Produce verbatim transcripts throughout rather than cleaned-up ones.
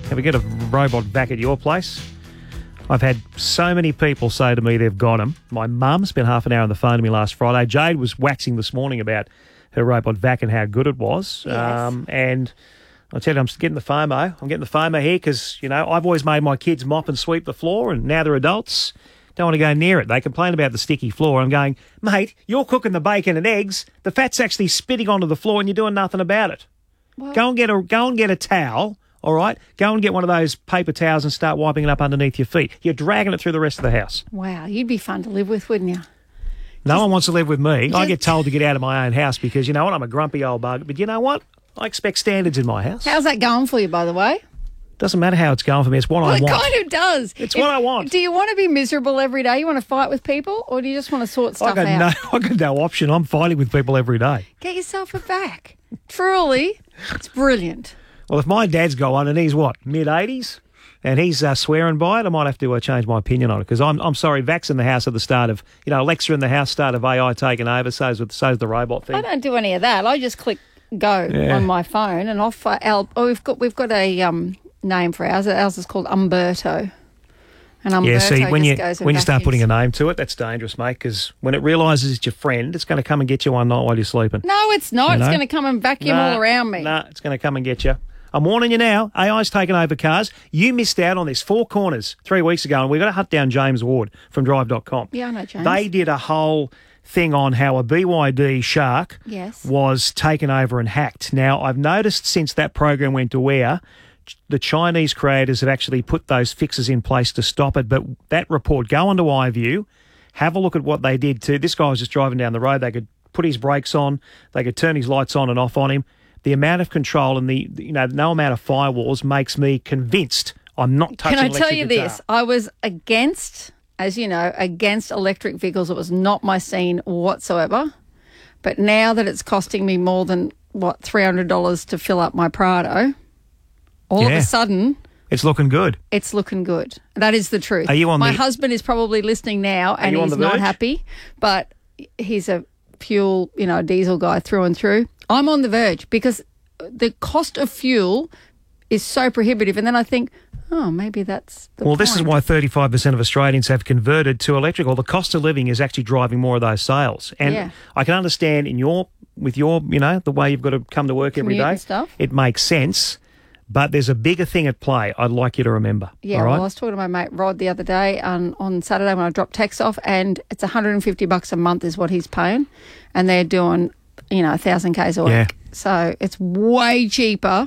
Can we get a robot vac at your place? I've had so many people say to me they've got them. My mum spent half an hour on the phone to me last Friday. Jade was waxing this morning about her robot vac and how good it was. Yes. Um, and I tell you, I'm getting the FOMO. I'm getting the FOMO here because, you know, I've always made my kids mop and sweep the floor, and now they're adults. Don't want to go near it. They complain about the sticky floor. I'm going, mate, you're cooking the bacon and eggs. The fat's actually spitting onto the floor and you're doing nothing about it. Well, Go and get a go and get a towel, all right? Go and get one of those paper towels and start wiping it up underneath your feet. You're dragging it through the rest of the house. wow, you'd be fun to live with, wouldn't you? No one wants to live with me. I just- get told to get out of my own house because, you know what, I'm a grumpy old bug. But you know what? I expect standards in my house. How's that going for you, by the way? Doesn't matter how it's going for me. It's what Well, I it want. kind of does. It's what I want. Do you want to be miserable every day? You want to fight with people, or do you just want to sort I stuff got out? no, I got no option. I'm fighting with people every day. Get yourself a vac. Truly, it's brilliant. Well, if my dad's got one and he's what, mid eighties, and he's uh, swearing by it, I might have to uh, change my opinion on it because I'm I'm sorry, Vax in the house at the start of, you know, Alexa in the house, start of A I taking over, so's, with, so's the robot thing. I don't do any of that. I just click go Yeah. on my phone and off. Uh, our, oh, we've got we've got a um, name for ours. Ours is called Umberto. And Umberto Yeah, see, when just you goes and when you start vacuums. putting a name to it, that's dangerous, mate, because when it realises it's your friend, it's going to come and get you one night while you're sleeping. No, it's not. You It's know? going to come and vacuum all around me. Nah, it's going to come and get you. I'm warning you now, A I's taken over cars. You missed out on this Four Corners three weeks ago, and we've got to hunt down James Ward from drive dot com. Yeah, I know, James. They did a whole thing on how a B Y D shark Yes. was taken over and hacked. Now, I've noticed since that program went to air, the Chinese creators have actually put those fixes in place to stop it. But that report, go onto iView, have a look at what they did too. This guy was just driving down the road. They could put his brakes on. They could turn his lights on and off on him. The amount of control and the, you know, no amount of firewalls makes me convinced I'm not touching Can I electric tell you guitar. this? I was against, as you know, against electric vehicles. It was not my scene whatsoever. But now that it's costing me more than, what, three hundred dollars to fill up my Prado, all of Yeah. a sudden, It's looking good. it's looking good. That is the truth. Are you on my the- husband is probably listening now and you on he's the not verge? happy, but he's a fuel, you know, diesel guy through and through. I'm on the verge because the cost of fuel is so prohibitive. And then I think, oh, maybe that's the Well, this is point. why thirty-five percent of Australians have converted to electric. Well, the cost of living is actually driving more of those sales. And Yeah. I can understand in your, with your, you know, the way you've got to come to work every Commute day. and stuff. It makes sense. But there's a bigger thing at play I'd like you to remember. Yeah, all right? well, I was talking to my mate Rod the other day on, on Saturday when I dropped Tex off, and it's one hundred fifty bucks a month is what he's paying, and they're doing, you know, one thousand kays a week. Yeah. So it's way cheaper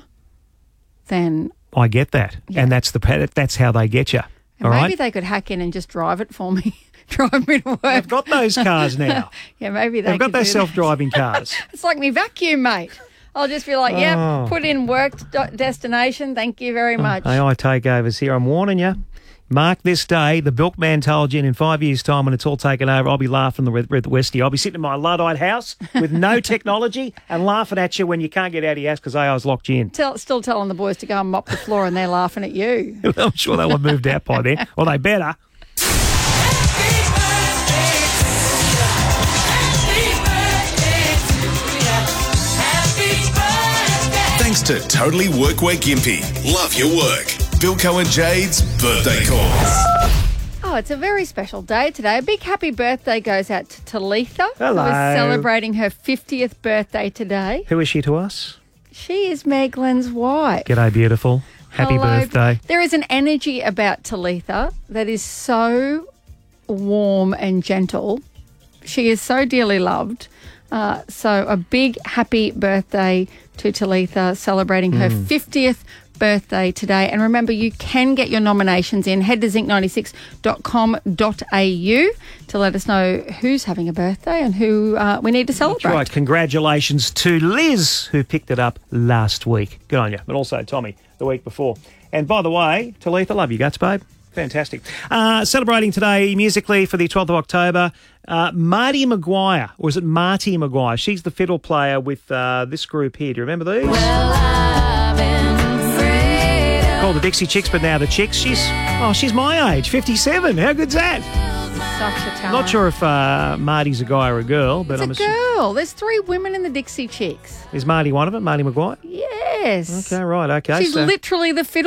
than, I get that. Yeah. And that's the that's how they get you. and All maybe right? they could hack in and just drive it for me, drive me to work. They've got those cars now. yeah, maybe they They've got could those do that. self-driving cars. It's like me vacuum, mate. I'll just be like, yep, Oh. put in work d- destination. Thank you very much. A I takeovers here. I'm warning you. Mark this day. The Bilkman told you in five years' time when it's all taken over, I'll be laughing the Red Westie. I'll be sitting in my Luddite house with no technology and laughing at you when you can't get out of your house because A I's locked you in. Tell, still telling the boys to go and mop the floor, and they're laughing at you. I'm sure they'll have moved out by then. Well, they better. Thanks to Totally Workwear Gympie. Love your work. Bilko and Jade's birthday calls. Oh, it's a very special day today. A big happy birthday goes out to Talitha, Hello. who is celebrating her fiftieth birthday today. Who is she to us? She is Meg Glenn's wife. G'day, beautiful. Happy Hello. birthday. There is an energy about Talitha that is so warm and gentle. She is so dearly loved. Uh, so a big happy birthday to Talitha, celebrating her fiftieth birthday today. And remember, you can get your nominations in. Head to zinc ninety-six dot com dot a u to let us know who's having a birthday and who uh, we need to That's celebrate. right. Congratulations to Liz, who picked it up last week. Good on you. But also Tommy the week before. And by the way, Talitha, love you guts, babe. Fantastic. Uh, celebrating today musically for the twelfth of October, uh, Marty Maguire, or is it Marty Maguire? She's the fiddle player with uh, this group here. Do you remember these? Called the Dixie Chicks, but now the Chicks. She's, oh, she's my age, fifty-seven. How good's that? Such a talent. Not sure if uh, Marty's a guy or a girl, but It's I'm a assuming. girl. There's three women in the Dixie Chicks. Is Marty one of them, Marty Maguire? Yes. Okay, right, okay. She's so- literally the fiddle